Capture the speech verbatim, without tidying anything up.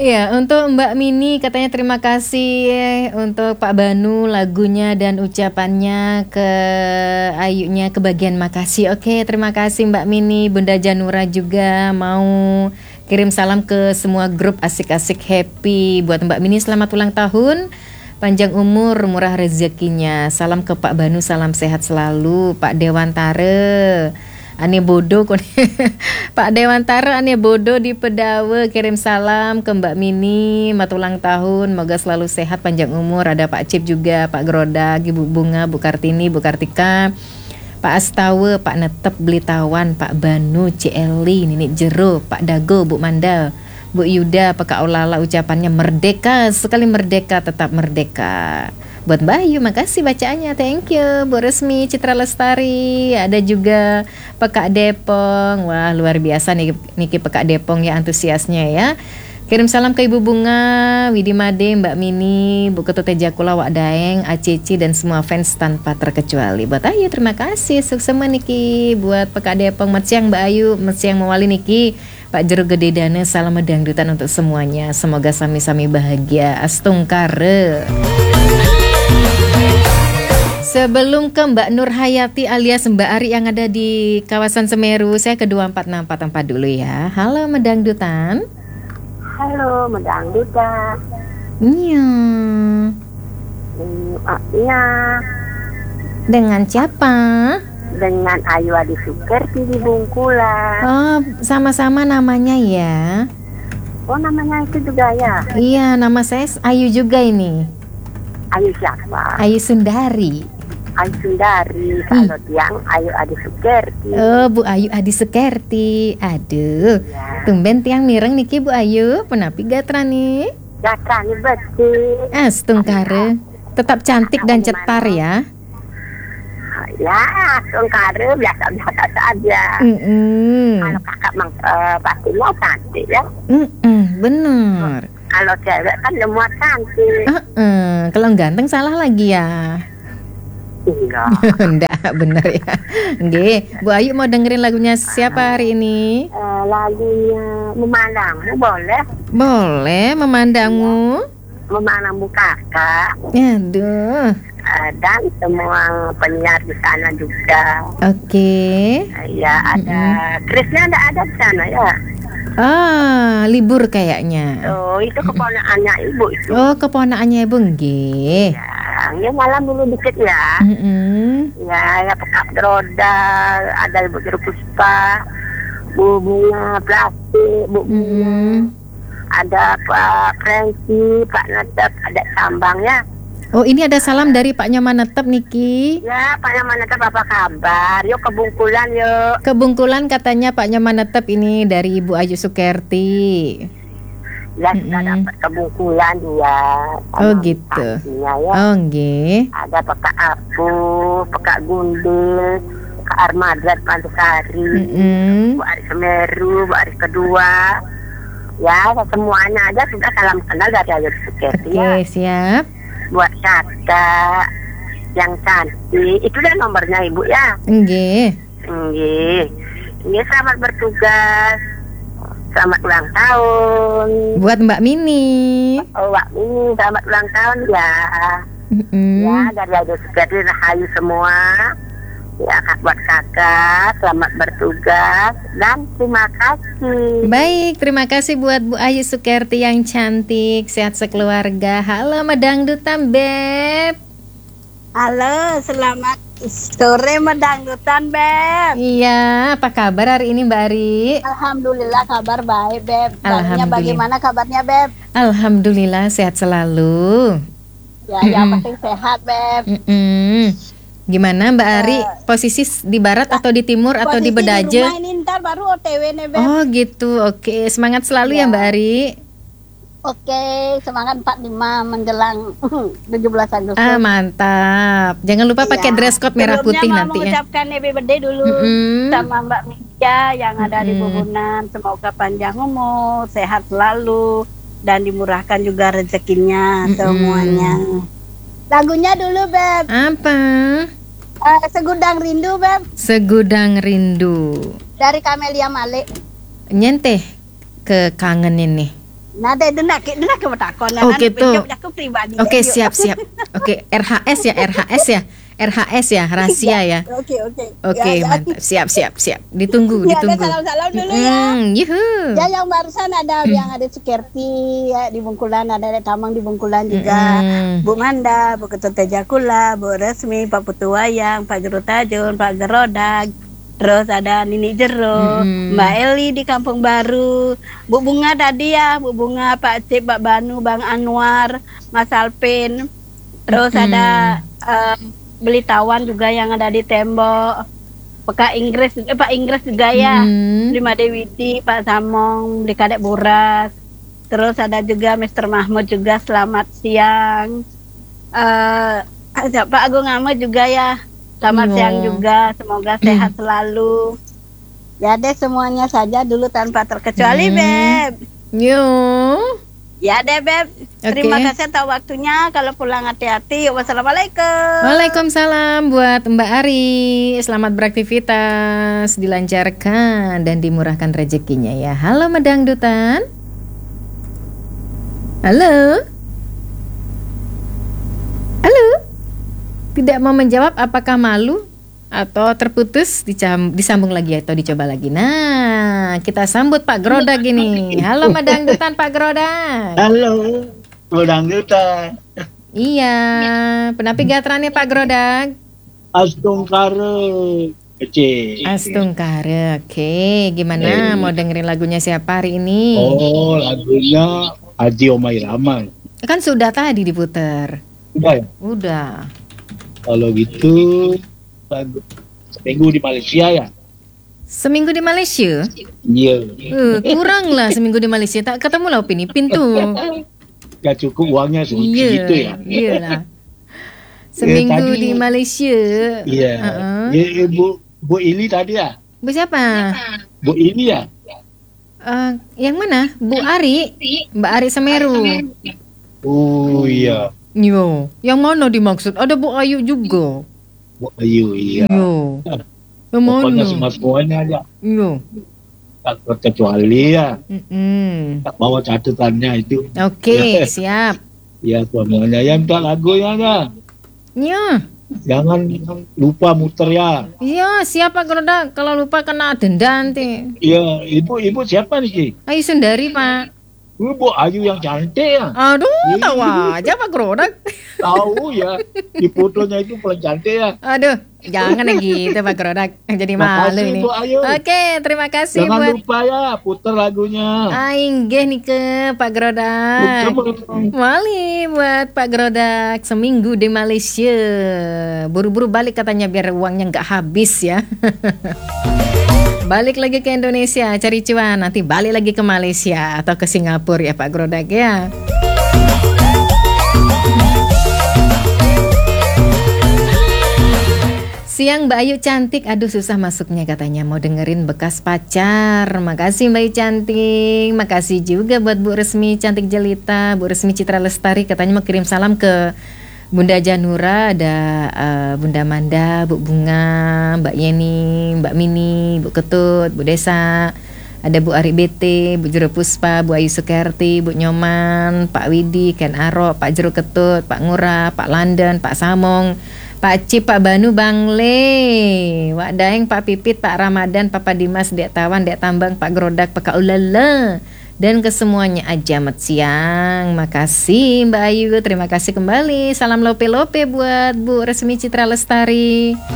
Iya, untuk Mbak Mini katanya terima kasih untuk Pak Banu lagunya dan ucapannya ke Ayunya kebagian makasih. Oke, terima kasih Mbak Mini. Bunda Janura juga mau kirim salam ke semua grup asik-asik happy. Buat Mbak Mini selamat ulang tahun. Panjang umur, murah rezekinya. Salam ke Pak Banu, salam sehat selalu. Pak Dewantara, ane bodoh kon. Pak Dewantara ane bodoh di Pedawe kirim salam ke Mbak Mini, mat ulang tahun, moga selalu sehat panjang umur. Ada Pak Cip juga, Pak Grodag, Ibu Bunga, Bu Kartini, Bu Kartika, Pak Astawe, Pak Netep, Blitawan, Pak Banu, Cieli, Nini Jero, Pak Dago, Bu Mandal, Bu Yuda, Pak Kaulala, ucapannya merdeka, sekali merdeka tetap merdeka. Buat Mbak Ayu, makasih bacaannya, thank you. Bu Resmi, Citra Lestari, ada juga Pekak Depong. Wah, luar biasa nih Niki Pekak Depong ya, antusiasnya ya. Kirim salam ke Ibu Bunga, Widi Made, Mbak Mini, Bu Ketut Jakula, Wak Daeng, A C C dan semua fans tanpa terkecuali. Buat Ayu, terima kasih. Sukses Niki. Buat Pekak Depong, mat siang Mbak Ayu, mat siang Mewali Niki. Pak Jero Gede Dana, salam dangdutan untuk semuanya. Semoga sami-sami bahagia. Astungkare. Sebelum ke Mbak Nur Hayati alias Mbak Ari yang ada di kawasan Semeru, saya ke dua empat enam empat empat dulu ya. Halo Medangdutan. Halo Medangdutan. Iya. Hmm, ah, iya. Dengan siapa? Dengan Ayu Adi Sukerti di Bungkulan. Oh, sama-sama namanya ya. Oh, namanya itu juga ya? Iya, nama saya Ayu juga ini. Ayu siapa? Ayu Sundari. Ayu Sundari. Kalau hmm. tiang Ayu Adi Sukerti. Oh, Bu Ayu Adi Sukerti. Aduh, ya. Tumben tiang mireng niki Bu Ayu. Penapi gatra nih? Gatra nih betul. Astungkare. Tetap cantik dan cetar ya. Ya, Astungkare biasa-biasa saja. Mm-mm. Kalau kakak mang uh, pastinya cantik ya. Mm-mm, bener. Kalau cewek kan semua cantik. Uh-uh. Kalau ganteng salah lagi ya. Iya. Enggak, bener ya. Nggih, Bu Ayu mau dengerin lagunya siapa hari ini? Uh, lagunya Memandangmu boleh? Boleh, Memandangmu. Memandangmu kakak. Aduh. Uh, dan semua penyiar di sana juga. Oke. Okay. Ya, ada mm-hmm. Krisnya ada ada di sana ya. Ah, libur kayaknya. Oh, itu keponakannya ibu itu. Oh, keponakannya ibu nggih. Ya, ya malam dulu dikit ya. Mm-hmm. Ya, ya Pak Roda, ada Ibu Jero Puspa, Bu Bunga Plastik, Bu Bunga. Mm-hmm. Ada Pak Prensi, Pak Netep, ada Sambangnya. Oh, ini ada salam dari Pak Nyaman Netep Niki. Ya, Pak Nyaman Netep apa kabar? Yuk ke Bungkulan yuk. Ke Bungkulan katanya Pak Nyaman Netep ini dari Ibu Ayu Sukerti. Ya, mm-hmm. sudah dapat ke Bungkulan dia. Oh gitu. Ya. Oh nggih. Ada Pak Apu, Pak Gundil, Pak Armadrat Pantasari, mm-hmm. Bu Aris Semeru, Bu Aris Kedua. Ya, semuanya aja sudah salam kenal dari Ayu Sukerti. Oke, okay, ya. Siap. Buat Saka yang cantik, itu dah nomornya ibu ya. Nggih. Nggih. Nggih, selamat bertugas. Selamat ulang tahun. Buat Mbak Mini. Oh, Mbak Mini, selamat ulang tahun ya. Mm-hmm. Ya, dari Ayu Sukerti Rahayu semua. Ya, kak buat kakak, selamat bertugas dan terima kasih. Baik, terima kasih buat Bu Ayu Sukerti yang cantik, sehat sekeluarga. Halo Medangdutan Beb. Halo, selamat sore Medangdutan Beb. Iya, apa kabar hari ini Mbak Ari? Alhamdulillah kabar baik Beb. Alhamdulillah. Bagaimana kabarnya Beb? Alhamdulillah sehat selalu. Ya, mm-mm. Yang penting sehat Beb. Mm-mm. Gimana Mbak Ari, uh, posisi di barat atau di timur atau di Bedaje? Di rumah ini ntar baru O T W nih Beb. Oh gitu, oke. Semangat selalu ya, ya Mbak Ari. Oke, semangat empat puluh lima menjelang tujuh belas Agustus. Ah, mantap. Jangan lupa pakai ya. Dress code merah putih Sebelumnya nanti ya. Sebelumnya mau mengucapkan Happy Birthday dulu mm-hmm. sama Mbak Mika yang ada mm-hmm. di Bubunan. Semoga panjang umur, sehat selalu dan dimurahkan juga rezekinya mm-hmm. semuanya. Lagunya dulu Beb. Apa? Uh, Segudang Rindu Beb. Segudang Rindu. Dari Kamelia Malik. Nyenteh ke kangen ini. Nada itu nak, itu nak kebetakon. Oke tuh. Aku pribadi. Oke siap siap. Oke R H S ya, R H S ya, R H S ya, rahasia ya. Oke oke. Oke mantap, siap siap siap. Ditunggu Ya, ditunggu. salam-salam dulu ya. Hmm, yuhu. Ya yang barusan ada yang ada Sukerti ya, di Bengkulan, ada ada Tamang di Bengkulan juga. Mm-mm. Bu Manda, Bu Ketut Tejakula, Bu Resmi, Pak Putu Wayang, Pak Juru Tajun, Pak Gerodag. Terus ada Nini Jero, Mm-mm. Mbak Eli di Kampung Baru, Bu Bunga tadi ya, Bu Bunga, Pak Cip, Pak Banu, Bang Anwar, Mas Alpin. Terus Mm-mm. ada eh, Belitawan juga yang ada di tembok. Pak Inggris, eh, Pak Inggris juga ya. Mm. Lima Dewiti, Pak Samong, di Kadek Buras. Terus ada juga mister Mahmud juga, selamat siang. Eh ada Pak Agung Ahmad juga ya, selamat Iya. siang juga. Semoga sehat selalu. Ya deh semuanya saja dulu tanpa terkecuali Hmm. Beb. Yo. Ya deh Beb. Terima Oke. kasih atas waktunya. Kalau pulang hati-hati. Wassalamualaikum. Waalaikumsalam buat Mbak Ari. Selamat beraktivitas, dilancarkan dan dimurahkan rezekinya ya. Halo Medangdutan. Halo. Halo. Tidak mau menjawab, apakah malu atau terputus? Dicam- disambung lagi atau dicoba lagi. Nah, kita sambut Pak Grodag ini. Halo Medangdutan Pak Grodag. Halo, Dangdutan. Iya, penapi gatrannya Pak Grodag. Astung Kare. Kecil. Astungkare, oke. Gimana? Eh. Mau dengerin lagunya siapa hari ini? Oh, lagunya Haji Omai Rama. Kan sudah tadi diputer. Udah ya? Udah. Kalau gitu, lagu seminggu di Malaysia ya? Seminggu di Malaysia? Iya. Uh, kurang lah seminggu di Malaysia. Tak ketemu lah Upin Ipin tuh. Gak cukup uangnya Iya, segitu ya? iya lah. Seminggu tadi- di Malaysia. Iya. Uh-uh. Ya, Bu, Bu Ili tadi ya? Bu siapa? Bu Ili ya? Eh, yang mana? Bu Ari? Mbak Ari Semeru. Oh iya. Yo, yang mana dimaksud? Ada Bu Ayu juga. Bu Ayu, iya. Yo. Yang Pokoknya mana? semua-semuanya aja. Yo. Tak terkecuali ya. Mm-mm. Tak bawa catatannya itu. Oke, siap. Ya, semuanya. Ya, minta lagunya ya. Ya, Jangan lupa muter ya. iya siapa Grodak? Kalau lupa kena denda nanti. Iya, ibu ibu siapa nih Ki? Ayu Sundari Pak. Ibu Ayu yang cantik ya. Aduh, tahu aja Pak Grodak. Tahu ya. Di fotonya itu paling cantik ya. Aduh, jangan yang gitu Pak Grodak. Jadi malu Makasih, ini. Bu Ayu. Oke, terima kasih Jangan buat lupa ya puter lagunya. Ainggih nih ke Pak Grodak. Mali buat Pak Grodak seminggu di Malaysia. Buru-buru balik katanya biar uangnya nggak habis ya. Balik lagi ke Indonesia cari cuan, nanti balik lagi ke Malaysia atau ke Singapura ya Pak Grodak ya. Siang Mbak Ayu cantik, aduh susah masuknya katanya mau dengerin bekas pacar. Makasih Mbak Ayu cantik, makasih juga buat Bu Resmi cantik jelita, Bu Resmi Citra Lestari katanya mau kirim salam ke Bunda Janura, ada uh, Bunda Manda, Bu Bunga, Mbak Yeni, Mbak Mini, Bu Ketut, Bu Desa, ada Bu Ari B T, Bu Juru Puspa, Bu Ayu Sukerti, Bu Nyoman, Pak Widi, Ken Aro, Pak Juru Ketut, Pak Ngurah, Pak London, Pak Samong, Pak Cip, Pak Banu, Bang Le, Wak Daeng, Pak Pipit, Pak Ramadan, Papa Dimas, Dek Tawan, Dek Tambang, Pak Grodak, Pak Kaulala, dan kesemuanya ajamat siang. Makasih Mbak Ayu, terima kasih kembali. Salam lope-lope buat Bu Resmi Citra Lestari.